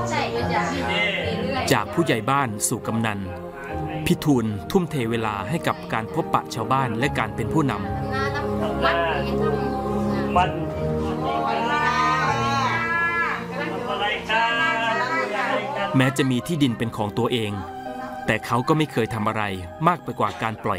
จากผู้ใหญ่บ้านสู่กำนันพี่ทูลทุ่มเทเวลาให้กับการพบปะชาวบ้านและการเป็นผู้นำแม้จะมีที่ดินเป็นของตัวเองแต่เขาก็ไม่เคยทำอะไรมากไปกว่าการปล่อย